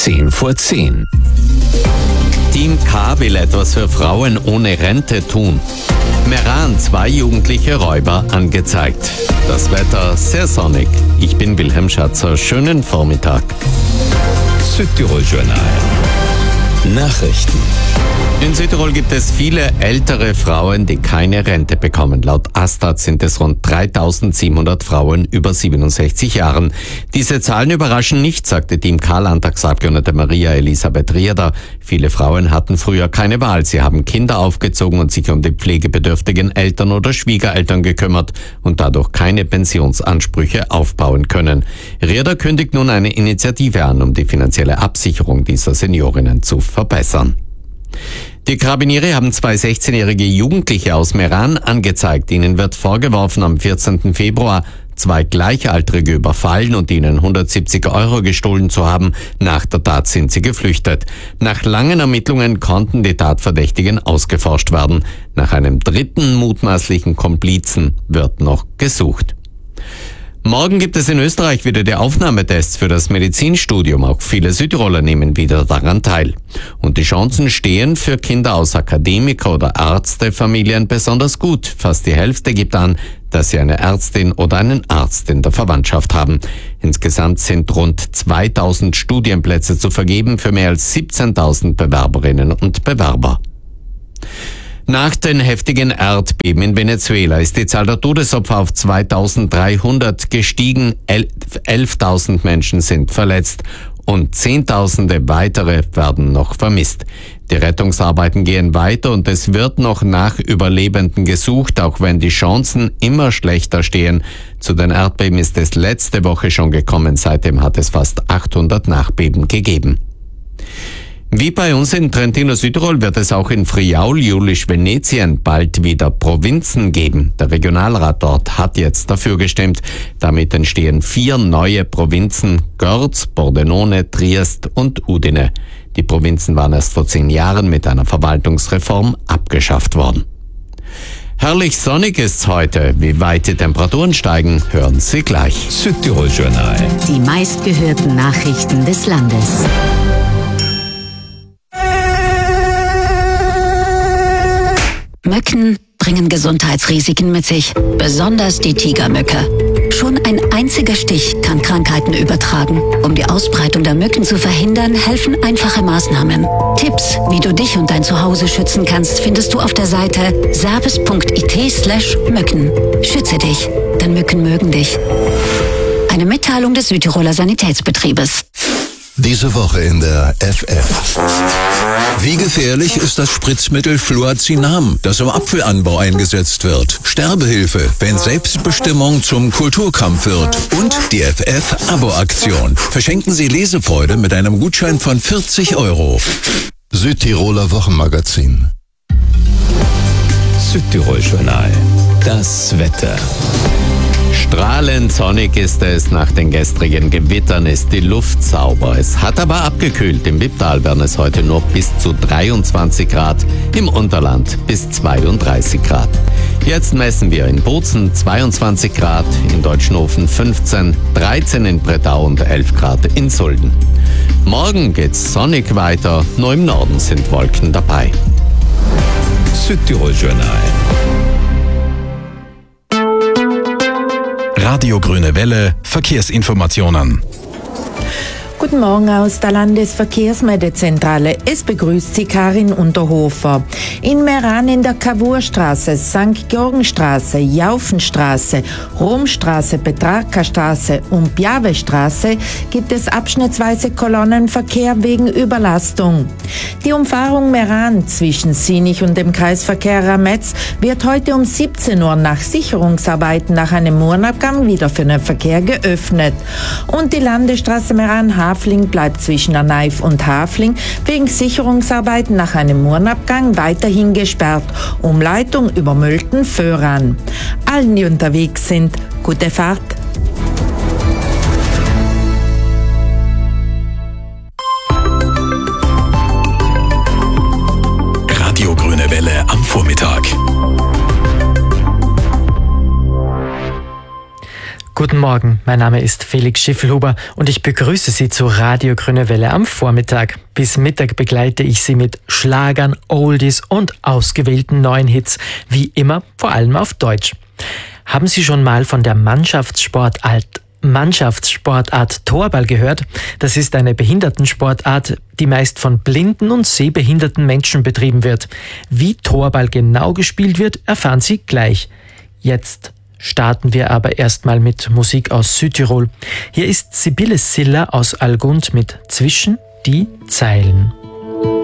10:10. Team K will etwas für Frauen ohne Rente tun. Meran, 2 jugendliche Räuber angezeigt. Das Wetter sehr sonnig. Ich bin Wilhelm Schatzer. Schönen Vormittag. Südtirol Journal. Nachrichten. In Südtirol gibt es viele ältere Frauen, die keine Rente bekommen. Laut Astat sind es rund 3.700 Frauen über 67 Jahren. Diese Zahlen überraschen nicht, sagte Team K-Landtagsabgeordnete Maria Elisabeth Rieder. Viele Frauen hatten früher keine Wahl. Sie haben Kinder aufgezogen und sich um die pflegebedürftigen Eltern oder Schwiegereltern gekümmert und dadurch keine Pensionsansprüche aufbauen können. Rieder kündigt nun eine Initiative an, um die finanzielle Absicherung dieser Seniorinnen zu verbessern. Die Karabiniere haben 2 16-jährige Jugendliche aus Meran angezeigt. Ihnen wird vorgeworfen, am 14. Februar 2 Gleichaltrige überfallen und ihnen 170 € gestohlen zu haben. Nach der Tat sind sie geflüchtet. Nach langen Ermittlungen konnten die Tatverdächtigen ausgeforscht werden. Nach einem dritten mutmaßlichen Komplizen wird noch gesucht. Morgen gibt es in Österreich wieder die Aufnahmetests für das Medizinstudium. Auch viele Südtiroler nehmen wieder daran teil. Und die Chancen stehen für Kinder aus Akademiker- oder Ärztefamilien besonders gut. Fast die Hälfte gibt an, dass sie eine Ärztin oder einen Arzt in der Verwandtschaft haben. Insgesamt sind rund 2.000 Studienplätze zu vergeben für mehr als 17.000 Bewerberinnen und Bewerber. Nach den heftigen Erdbeben in Venezuela ist die Zahl der Todesopfer auf 2.300 gestiegen. 11.000 Menschen sind verletzt und Zehntausende weitere werden noch vermisst. Die Rettungsarbeiten gehen weiter und es wird noch nach Überlebenden gesucht, auch wenn die Chancen immer schlechter stehen. Zu den Erdbeben ist es letzte Woche schon gekommen. Seitdem hat es fast 800 Nachbeben gegeben. Wie bei uns in Trentino Südtirol wird es auch in Friaul, Julisch, Venetien bald wieder Provinzen geben. Der Regionalrat dort hat jetzt dafür gestimmt. Damit entstehen 4 neue Provinzen: Görz, Pordenone, Triest und Udine. Die Provinzen waren erst vor 10 Jahren mit einer Verwaltungsreform abgeschafft worden. Herrlich sonnig ist's heute. Wie weit die Temperaturen steigen, hören Sie gleich. Südtirol Journal. Die meistgehörten Nachrichten des Landes. Mücken bringen Gesundheitsrisiken mit sich, besonders die Tigermücke. Schon ein einziger Stich kann Krankheiten übertragen. Um die Ausbreitung der Mücken zu verhindern, helfen einfache Maßnahmen. Tipps, wie du dich und dein Zuhause schützen kannst, findest du auf der Seite serbes.it/Mücken. Schütze dich, denn Mücken mögen dich. Eine Mitteilung des Südtiroler Sanitätsbetriebes. Diese Woche in der FF. Wie gefährlich ist das Spritzmittel Fluazinam, das im Apfelanbau eingesetzt wird? Sterbehilfe, wenn Selbstbestimmung zum Kulturkampf wird. Und die FF-Abo-Aktion. Verschenken Sie Lesefreude mit einem Gutschein von 40 €. Südtiroler Wochenmagazin. Südtirol Journal. Das Wetter. Strahlend sonnig ist es. Nach den gestrigen Gewittern ist die Luft sauber. Es hat aber abgekühlt. Im Wipptal werden es heute nur bis zu 23 Grad, im Unterland bis 32 Grad. Jetzt messen wir in Bozen 22 Grad, in Deutschenhofen 15, 13 in Bretau und 11 Grad in Sulden. Morgen geht's sonnig weiter, nur im Norden sind Wolken dabei. Südtirol Journal. Radio Grüne Welle, Verkehrsinformationen. Guten Morgen aus der Landesverkehrsmeldezentrale. Es begrüßt Sie Karin Unterhofer. In Meran in der Cavourstraße, St. Georgenstraße, Jaufenstraße, Romstraße, Petrarcastraße und Piavestraße gibt es abschnittsweise Kolonnenverkehr wegen Überlastung. Die Umfahrung Meran zwischen Sinich und dem Kreisverkehr Rametz wird heute um 17 Uhr nach Sicherungsarbeiten nach einem Murnabgang wieder für den Verkehr geöffnet. Und die Landesstraße Meran-Hafling bleibt zwischen Arneif und Hafling wegen Sicherungsarbeiten nach einem Murnabgang weiterhin gesperrt. Umleitung über Mölten-Föhran. Allen, die unterwegs sind, gute Fahrt. Radio Grüne Welle am Vormittag. Guten Morgen. Morgen, mein Name ist Felix Schiffelhuber und ich begrüße Sie zu Radio Grüne Welle am Vormittag. Bis Mittag begleite ich Sie mit Schlagern, Oldies und ausgewählten neuen Hits, wie immer vor allem auf Deutsch. Haben Sie schon mal von der Mannschaftssportart Torball gehört? Das ist eine Behindertensportart, die meist von blinden und sehbehinderten Menschen betrieben wird. Wie Torball genau gespielt wird, erfahren Sie gleich. Jetzt starten wir aber erstmal mit Musik aus Südtirol. Hier ist Sibylle Siller aus Algund mit Zwischen die Zeilen.